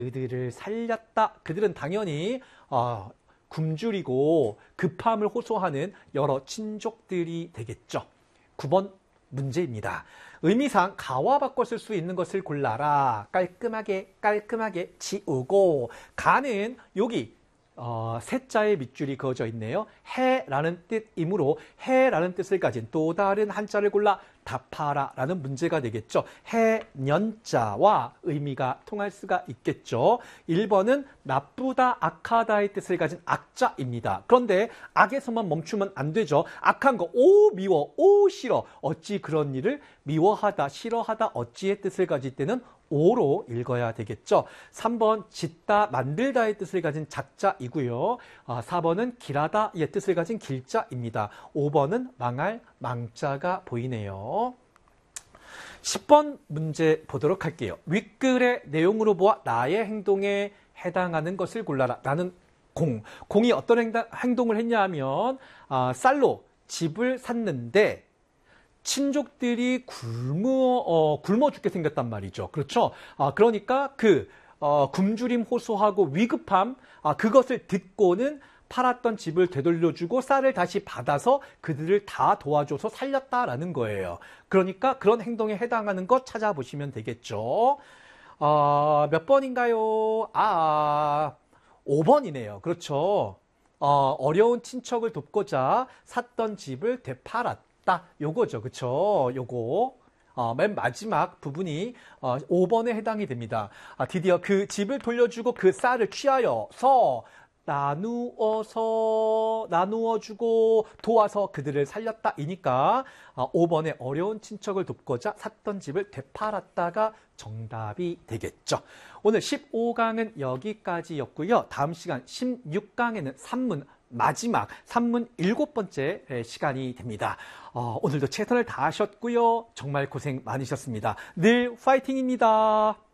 그들을 살렸다. 그들은 당연히 굶주리고 급함을 호소하는 여러 친족들이 되겠죠. 9번 문제입니다. 의미상 가와 바꿔 쓸 수 있는 것을 골라라. 깔끔하게 지우고 가는 여기 세 자의 밑줄이 그어져 있네요. 해라는 뜻이므로 해라는 뜻을 가진 또 다른 한자를 골라 답하라 라는 문제가 되겠죠. 해년자와 의미가 통할 수가 있겠죠. 1번은 나쁘다, 악하다의 뜻을 가진 악자입니다. 그런데 악에서만 멈추면 안 되죠. 악한 거, 오 미워, 오 싫어. 어찌 그런 일을 미워하다, 싫어하다, 어찌의 뜻을 가질 때는 오로 읽어야 되겠죠. 3번 짓다, 만들다의 뜻을 가진 작자이고요. 4번은 길하다의 뜻을 가진 길자입니다. 5번은 망할, 망자가 보이네요. 10번 문제 보도록 할게요. 윗글의 내용으로 보아 나의 행동에 해당하는 것을 골라라. 나는 공이 어떤 행동을 했냐 하면 쌀로 집을 샀는데 친족들이 굶어 죽게 생겼단 말이죠. 그렇죠? 그러니까 굶주림 호소하고 위급함, 그것을 듣고는 팔았던 집을 되돌려주고 쌀을 다시 받아서 그들을 다 도와줘서 살렸다라는 거예요. 그러니까 그런 행동에 해당하는 것 찾아보시면 되겠죠. 몇 번인가요? 5번이네요. 그렇죠. 어려운 친척을 돕고자 샀던 집을 되팔았다. 요거죠. 그쵸? 요거. 맨 마지막 부분이 5번에 해당이 됩니다. 드디어 그 집을 돌려주고 그 쌀을 취하여서 나누어주고 도와서 그들을 살렸다 이니까 5번에 어려운 친척을 돕고자 샀던 집을 되팔았다가 정답이 되겠죠. 오늘 15강은 여기까지였고요. 다음 시간 16강에는 산문 마지막 산문 7번째 시간이 됩니다. 오늘도 최선을 다하셨고요. 정말 고생 많으셨습니다. 늘 파이팅입니다.